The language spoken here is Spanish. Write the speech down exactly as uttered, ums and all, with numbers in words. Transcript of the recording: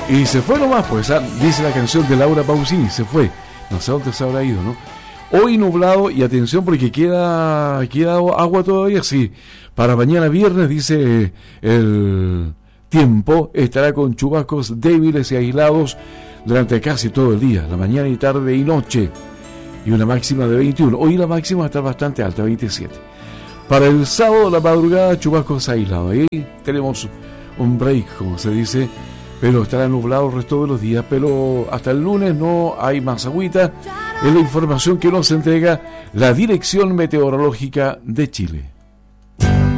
Y se fue nomás, pues, ah, dice la canción de Laura Pausini, se fue. No sé dónde se habrá ido, ¿no? Hoy nublado y atención porque queda, queda agua todavía, sí. Para mañana viernes, dice el tiempo, estará con chubascos débiles y aislados durante casi todo el día, la mañana y tarde y noche. Y una máxima de veintiuno. Hoy la máxima está bastante alta, veintisiete. Para el sábado, la madrugada, chubascos aislados. Ahí tenemos un break, como se dice, pero estará nublado el resto de los días. Pero hasta el lunes no hay más agüita. Es la información que nos entrega la Dirección Meteorológica de Chile.